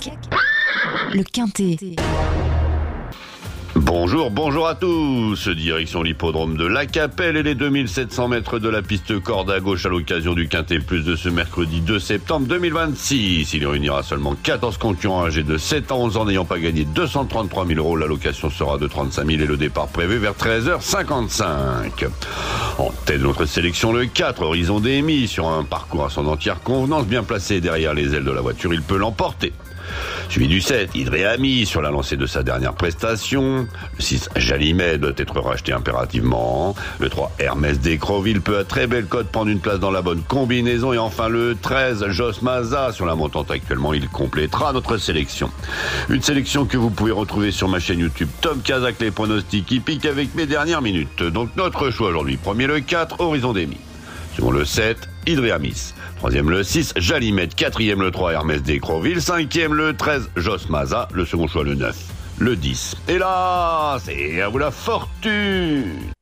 le Quintet. Bonjour à tous. Direction l'hippodrome de La Capelle et les 2700 mètres de la piste corde à gauche à l'occasion du Quintet Plus de ce mercredi 2 septembre 2026. Il y réunira seulement 14 concurrents âgés de 7 à 11 ans n'ayant pas gagné 233 000 €. La location sera de 35 000 et le départ prévu vers 13h55. En tête de notre sélection, le 4, Horizon d'Amy, sur un parcours à son entière convenance, bien placé derrière les ailes de la voiture, il peut l'emporter. Suivi du 7, Idréami, sur la lancée de sa dernière prestation. Le 6, Jalimet, doit être racheté impérativement. Le 3, Hermès d'Écroville, peut à très belle cote prendre une place dans la bonne combinaison. Et enfin le 13, Jos Maza, sur la montante actuellement, il complétera notre sélection. Une sélection que vous pouvez retrouver sur ma chaîne YouTube Tom Kazak, les pronostics hippiques avec mes dernières minutes. Donc notre choix aujourd'hui, premier le 4, Horizon d'Amy. Second le 7, Idréamis. Troisième le 6, Jalimet. Quatrième le 3, Hermès d'Écroville. Cinquième le 13, Jos Maza. Le second choix le 9, le 10. Et là, c'est à vous la fortune.